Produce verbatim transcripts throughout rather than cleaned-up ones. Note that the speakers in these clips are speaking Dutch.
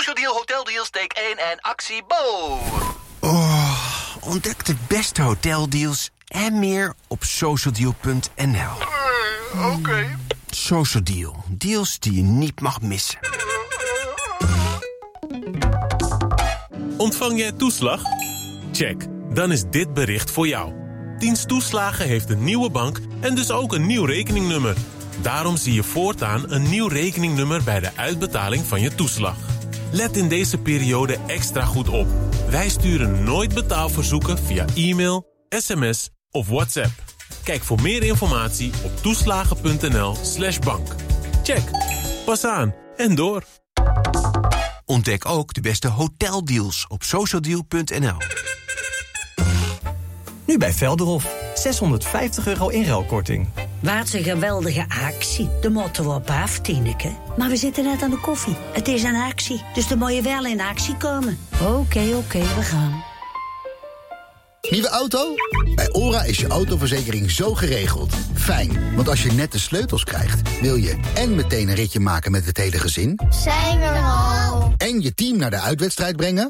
Social Deal Hotel Deals take één en actie Bo. Oh, ontdek de beste hoteldeals en meer op socialdeal punt n l. Uh, Oké. Okay. Social Deal. Deals die je niet mag missen. Ontvang jij toeslag? Check. Dan is dit bericht voor jou. Dienst Toeslagen heeft een nieuwe bank en dus ook een nieuw rekeningnummer. Daarom zie je voortaan een nieuw rekeningnummer bij de uitbetaling van je toeslag. Let in deze periode extra goed op. Wij sturen nooit betaalverzoeken via e-mail, sms of WhatsApp. Kijk voor meer informatie op toeslagen punt n l slash bank. Check. Pas aan en door. Ontdek ook de beste hoteldeals op socialdeal punt n l. Nu bij Velderhof. zeshonderdvijftig euro inruilkorting. Wat een geweldige actie. De moeten we op af, Tineke. Maar we zitten net aan de koffie. Het is een actie, dus dan moet je wel in actie komen. Oké, okay, oké, okay, we gaan. Nieuwe auto? Bij OHRA is je autoverzekering zo geregeld. Fijn, want als je net de sleutels krijgt, wil je en meteen een ritje maken met het hele gezin. Zijn we er al? En je team naar de uitwedstrijd brengen.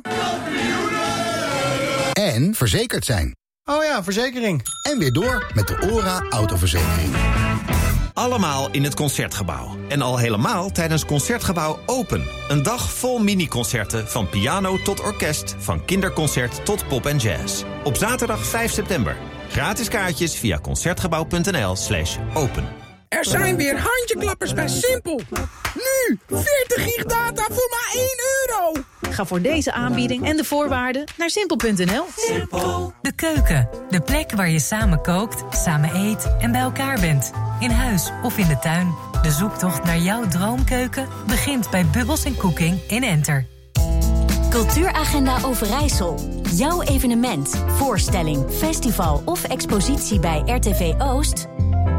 En verzekerd zijn. Oh ja, verzekering. En weer door met de OHRA autoverzekering. Allemaal in het Concertgebouw. En al helemaal tijdens Concertgebouw Open. Een dag vol mini-concerten van piano tot orkest, van kinderconcert tot pop en jazz. Op zaterdag vijf september. Gratis kaartjes via concertgebouw punt n l slash open. Er zijn weer handjeklappers bij Simpel. Nu, veertig gig data voor maar één euro. Ga voor deze aanbieding en de voorwaarden naar simpel punt n l. Simpel. De keuken. De plek waar je samen kookt, samen eet en bij elkaar bent. In huis of in de tuin. De zoektocht naar jouw droomkeuken begint bij Bubbles en Cooking in Enter. Cultuuragenda Overijssel. Jouw evenement, voorstelling, festival of expositie bij R T V Oost?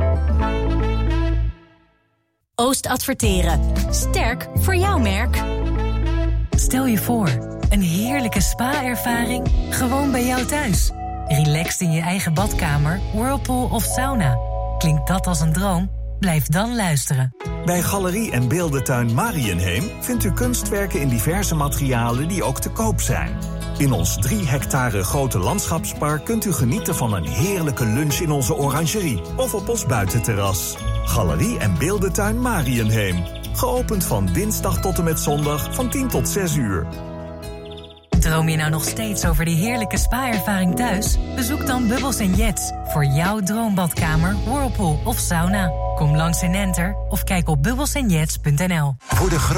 Oost Adverteren. Sterk voor jouw merk. Stel je voor, een heerlijke spa-ervaring gewoon bij jou thuis. Relaxed in je eigen badkamer, whirlpool of sauna. Klinkt dat als een droom? Blijf dan luisteren. Bij Galerie en Beeldentuin Marienheem vindt u kunstwerken in diverse materialen die ook te koop zijn. In ons drie hectare grote landschapspark kunt u genieten van een heerlijke lunch in onze orangerie of op ons buitenterras. Galerie en Beeldentuin Marienheem. Geopend van dinsdag tot en met zondag van tien tot zes uur. Droom je nou nog steeds over die heerlijke spa-ervaring thuis? Bezoek dan Bubbles en Jets voor jouw droombadkamer, whirlpool of sauna. Kom langs in Enter of kijk op bubbles en jets punt n l. Voor de